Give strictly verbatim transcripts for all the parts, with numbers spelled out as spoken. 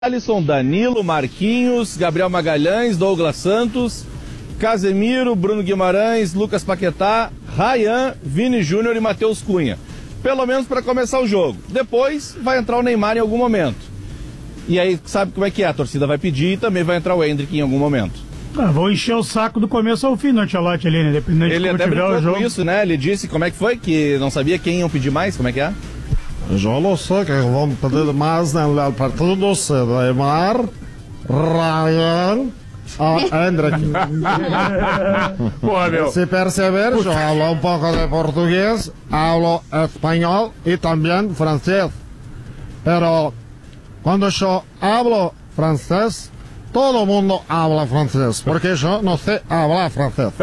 Alisson, Danilo, Marquinhos, Gabriel Magalhães, Douglas Santos, Casemiro, Bruno Guimarães, Lucas Paquetá, Ryan, Vini Júnior e Matheus Cunha. Pelo menos para começar o jogo. Depois vai entrar o Neymar em algum momento. E aí sabe como é que é, a torcida vai pedir e também vai entrar o Endrick em algum momento. Ah, vou encher o saco do começo ao fim no Ancelotti ali, né? Dependendo Ele de como até tiver o brincou jogo. com isso, né? Ele disse como é que foi, que não sabia quem iam pedir mais, como é que é? Eu não sei quem vão pedir mais no partido, se Neymar, Ryan, a Endrick. Porra, meu. Se perceber, eu hablo um pouco de português, hablo espanhol e também francês. Pero quando eu hablo francês, todo mundo habla francês, porque eu não sei falar francês.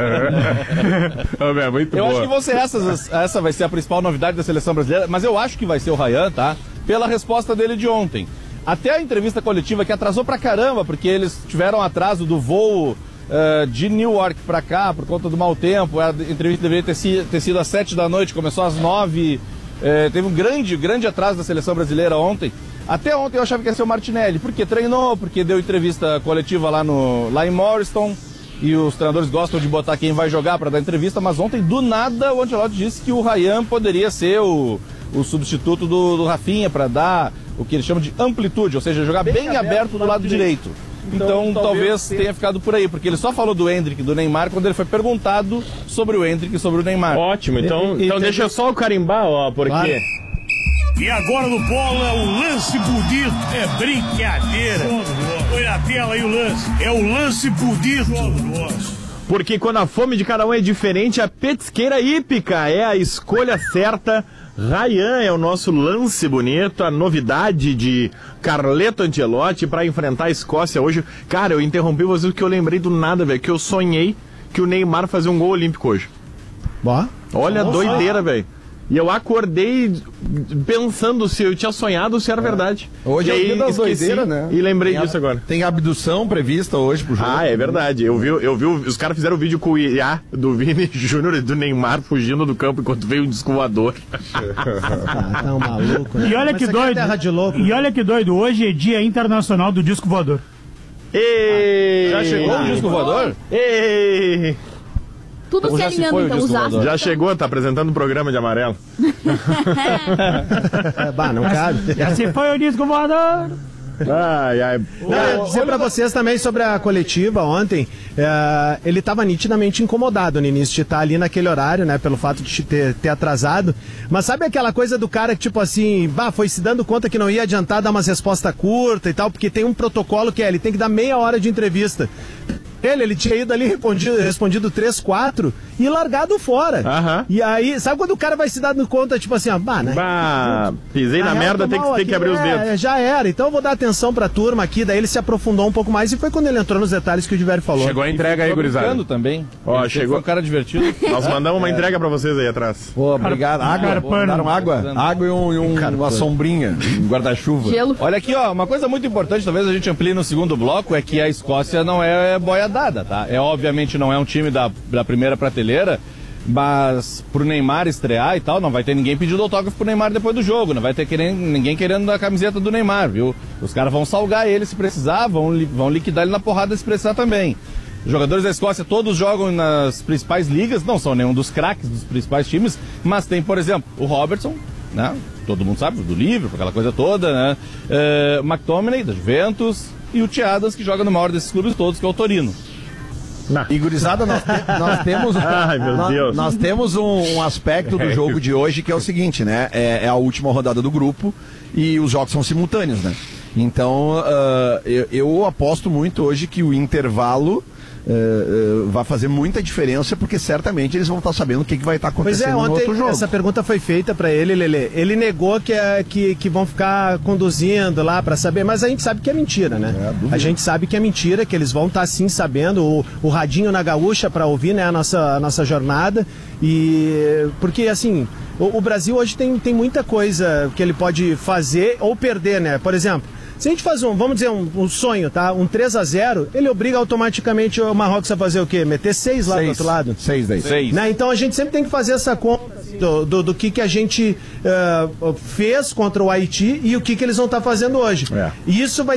Ô, meu, muito Eu boa. acho que vão ser essas, essa vai ser a principal novidade da seleção brasileira, mas eu acho que vai ser o Ryan, tá? Pela resposta dele de ontem. Até a entrevista coletiva, que atrasou pra caramba, porque eles tiveram atraso do voo uh, de Newark pra cá, por conta do mau tempo. A entrevista deveria ter, si, ter sido às sete da noite, começou às nove. Uh, teve um grande, grande atraso da seleção brasileira ontem. Até ontem eu achava que ia ser o Martinelli, porque treinou, porque deu entrevista coletiva lá, no, lá em Morristown, e os treinadores gostam de botar quem vai jogar para dar entrevista, mas ontem, do nada, o Ancelotti disse que o Ryan poderia ser o, o substituto do, do Rafinha para dar o que eles chamam de amplitude, ou seja, jogar bem, bem aberto, aberto do lado, lado direito. direito. Então, então talvez tenha ficado por aí, porque ele só falou do Endrick e do Neymar quando ele foi perguntado sobre o Endrick e sobre o Neymar. Ótimo, então, e, então e, deixa eu só o carimbar, ó, porque... Claro. E agora no polo é o lance bonito. É brincadeira. Olha a tela aí o lance. É o lance bonito. Porque quando a fome de cada um é diferente, a petisqueira hípica é a escolha certa. Ryan é o nosso lance bonito, a novidade de Carleto Ancelotti para enfrentar a Escócia hoje. Cara, eu interrompi vocês porque eu lembrei do nada, velho, que eu sonhei que o Neymar fazia um gol olímpico hoje. Boa. Olha a doideira, velho. E eu acordei pensando se eu tinha sonhado ou se era é. verdade. Hoje e é o dia das doideiras, né? E lembrei tem disso a, agora. Tem abdução prevista hoje pro jogo. Ah, é verdade. Eu vi, eu vi os caras fizeram o vídeo com o I A do Vini Júnior e do Neymar fugindo do campo enquanto veio um disco voador. Ah, tá um maluco, né? E olha que doido. É de louco, e olha que doido, hoje é dia internacional do disco voador. Ei! Já chegou o disco voador? Ei! Tudo se alinhando, então, os astros. Já chegou, tá apresentando um programa de amarelo. Bah, não cabe. Já se foi o disco voador. Ai, ai. Não, eu ia dizer pra vocês também sobre a coletiva ontem, é, ele tava nitidamente incomodado no início de estar ali naquele horário, né, pelo fato de ter, ter atrasado, mas sabe aquela coisa do cara que tipo assim, bah, foi se dando conta que não ia adiantar dar umas respostas curtas e tal, porque tem um protocolo que é, ele tem que dar meia hora de entrevista. Ele, ele tinha ido ali, respondido, respondido três, quatro e largado fora. Aham. E aí, sabe quando o cara vai se dando conta, tipo assim, ó, bah, né? Bah, pisei na, na merda, tem que, tem que abrir é, os dedos. Já era, então eu vou dar atenção pra turma aqui, daí ele se aprofundou um pouco mais e foi quando ele entrou nos detalhes que o Diverio falou. Chegou a entrega aí, gurizada. Também. Ó, ele chegou foi um cara divertido. Nós mandamos uma entrega pra vocês aí atrás. Pô, obrigado. Água, mandaram água. Água e, um, e um, uma sombrinha, um guarda-chuva. Gelo. Olha aqui, ó, uma coisa muito importante, talvez a gente amplie no segundo bloco, é que a Escócia não é boia dada, tá? É obviamente não é um time da, da primeira prateleira, mas pro Neymar estrear e tal, não vai ter ninguém pedindo autógrafo pro Neymar depois do jogo, não vai ter querendo, ninguém querendo a camiseta do Neymar, viu? Os caras vão salgar ele se precisar, vão, vão liquidar ele na porrada se precisar também. Os jogadores da Escócia todos jogam nas principais ligas, não são nenhum dos craques dos principais times, mas tem, por exemplo, o Robertson, né? Todo mundo sabe, do Liverpool, aquela coisa toda, né? Uh, McTominay, da Juventus, e o Thiadas, que joga no maior desses clubes todos, que é o Torino. Não. E gurizada, nós, te, nós temos, Ai, meu nós, Deus. nós temos um, um aspecto do jogo de hoje que é o seguinte, né? É, é a última rodada do grupo e os jogos são simultâneos, né? Então, uh, eu, eu aposto muito hoje que o intervalo Uh, uh, vai fazer muita diferença, porque certamente eles vão estar sabendo o que, que vai estar acontecendo pois é, ontem no outro jogo. Essa pergunta foi feita para ele, Lelê. Ele negou que, é, que, que vão ficar conduzindo lá para saber, mas a gente sabe que é mentira, né? É, a gente sabe que é mentira, que eles vão estar sim sabendo, o, o radinho na gaúcha para ouvir, né, a nossa, a nossa jornada. E porque assim, o, o Brasil hoje tem, tem muita coisa que ele pode fazer ou perder, né? Por exemplo, Se a gente faz um, vamos dizer, um, um sonho, tá? Um três a zero, ele obriga automaticamente o Marrocos a fazer o quê? Meter seis lá seis. do outro lado? Seis daí. Seis. Né? Então a gente sempre tem que fazer essa conta do, do, do que, que a gente uh, fez contra o Haiti e o que, que eles vão estar fazendo hoje. É. E isso vai